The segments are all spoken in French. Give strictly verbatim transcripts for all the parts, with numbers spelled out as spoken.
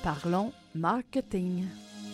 Parlons marketing.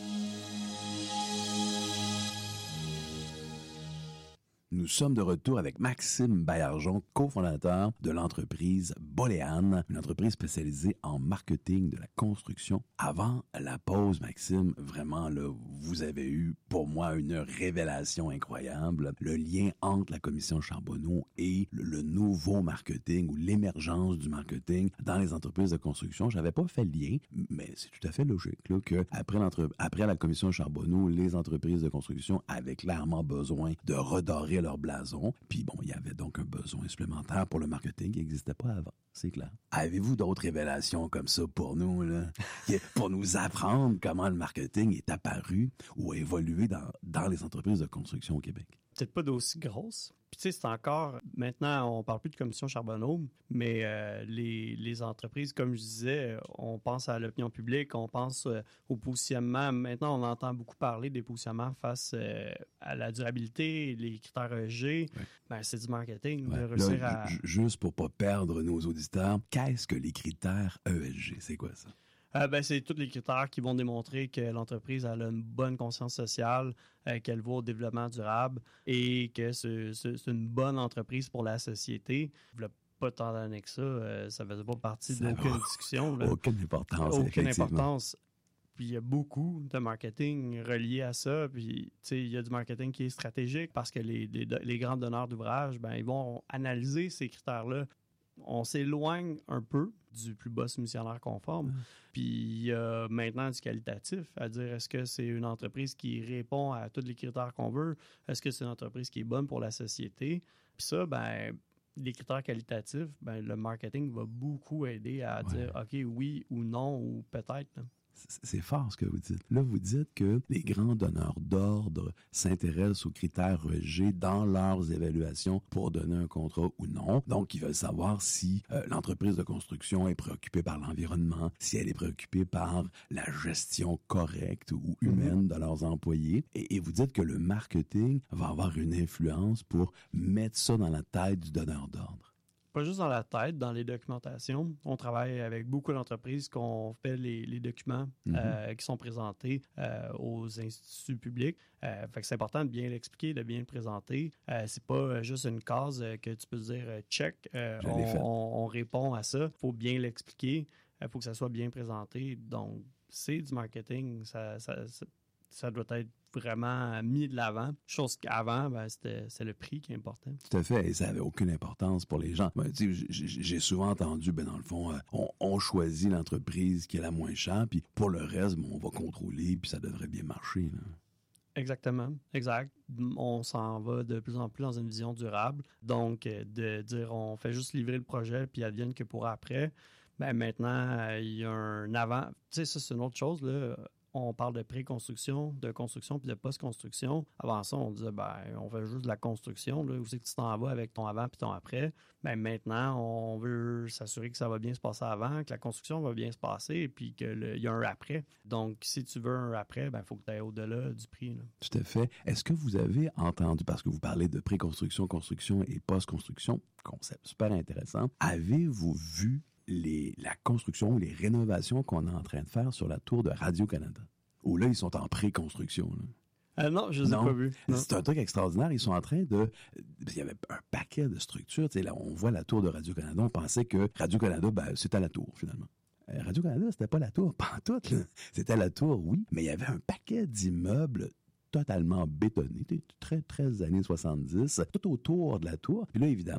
Nous sommes de retour avec Maxime Baillargeon, cofondateur de l'entreprise Boléane, une entreprise spécialisée en marketing de la construction. Avant la pause, Maxime, vraiment, là, vous avez eu, pour moi, une révélation incroyable. Le lien entre la commission Charbonneau et le, le nouveau marketing ou l'émergence du marketing dans les entreprises de construction. J'avais pas fait le lien, mais c'est tout à fait logique, là, que après, l'entre... après la commission Charbonneau, les entreprises de construction avaient clairement besoin de redorer leur blason. Puis bon, il y avait donc un besoin supplémentaire pour le marketing qui n'existait pas avant, c'est clair. Avez-vous d'autres révélations comme ça pour nous, là? Pour nous apprendre comment le marketing est apparu ou a évolué dans, dans les entreprises de construction au Québec? Peut-être pas d'aussi grosse. Puis tu sais, c'est encore... Maintenant, on parle plus de commission Charbonneau, mais euh, les, les entreprises, comme je disais, on pense à l'opinion publique, on pense euh, au positionnement. Maintenant, on entend beaucoup parler des positionnements face euh, à la durabilité, les critères E S G. Ouais. Ben, c'est du marketing. Ouais. De réussir Là, à... j- juste pour pas perdre nos auditeurs, qu'est-ce que les critères E S G? C'est quoi ça? Euh, ben, c'est tous les critères qui vont démontrer que l'entreprise elle a une bonne conscience sociale, euh, qu'elle va au développement durable et que c'est, c'est, c'est une bonne entreprise pour la société. Il n'y a pas tant d'années que ça, euh, ça ne faisait pas partie ça d'aucune discussion. Là. Aucune importance, Aucune importance. Puis il y a beaucoup de marketing relié à ça. Puis, tu sais, il y a du marketing qui est stratégique parce que les, les, les grands donneurs d'ouvrages, ben, ils vont analyser ces critères-là. On s'éloigne un peu du plus bas soumissionnaire conforme. Mmh. Puis il y a maintenant du qualitatif, à dire est-ce que c'est une entreprise qui répond à tous les critères qu'on veut? Est-ce que c'est une entreprise qui est bonne pour la société? Puis ça, ben les critères qualitatifs, ben le marketing va beaucoup aider à ouais. dire OK, oui ou non, ou peut-être. Là. C'est fort ce que vous dites. Là, vous dites que les grands donneurs d'ordre s'intéressent aux critères E S G dans leurs évaluations pour donner un contrat ou non. Donc, ils veulent savoir si euh, l'entreprise de construction est préoccupée par l'environnement, si elle est préoccupée par la gestion correcte ou humaine mm-hmm. de leurs employés. Et, et vous dites que le marketing va avoir une influence pour mettre ça dans la tête du donneur d'ordre. Pas juste dans la tête, dans les documentations. On travaille avec beaucoup d'entreprises qu'on fait les, les documents mm-hmm. euh, qui sont présentés euh, aux instituts publics. Euh, fait que c'est important de bien l'expliquer, de bien le présenter. Euh, c'est pas juste une case que tu peux dire « check euh, ». On, on, on répond à ça. Il faut bien l'expliquer. Il faut que ça soit bien présenté. Donc, c'est du marketing. Ça, ça, ça, ça doit être vraiment mis de l'avant. Chose qu'avant, ben, c'était, c'est le prix qui est important. Tout à fait. Et ça n'avait aucune importance pour les gens. Ben, tu sais, j'ai, j'ai souvent entendu, ben, dans le fond, euh, on, on choisit l'entreprise qui est la moins chère, puis pour le reste, ben, on va contrôler, puis ça devrait bien marcher, là. Exactement, exact. On s'en va de plus en plus dans une vision durable. Donc, de dire on fait juste livrer le projet, puis advienne que pour après, ben, maintenant, il y a un avant. Tu sais, ça, c'est une autre chose, là. On parle de pré-construction, de construction puis de post-construction. Avant ça, on disait, ben, on fait juste de la construction. Là, où c'est que tu t'en vas avec ton avant puis ton après? Ben, maintenant, on veut s'assurer que ça va bien se passer avant, que la construction va bien se passer puis qu'il y a un après. Donc, si tu veux un après, ben, il faut que tu ailles au-delà du prix. Là. Tout à fait. Est-ce que vous avez entendu, parce que vous parlez de pré-construction, construction et post-construction, concept super intéressant, avez-vous vu Les, la construction ou les rénovations qu'on est en train de faire sur la tour de Radio-Canada? Où là, ils sont en pré-construction. Là. Euh, non, je ne les ai pas vus. Non. C'est un truc extraordinaire. Ils sont en train de... Il y avait un paquet de structures. Tu sais, là, on voit la tour de Radio-Canada. On pensait que Radio-Canada, ben, c'était la tour, finalement. Euh, Radio-Canada, c'était pas la tour, pas en tout. Là. C'était la tour, oui, mais il y avait un paquet d'immeubles totalement bétonné, très, très années soixante-dix, tout autour de la tour. Puis là, évidemment,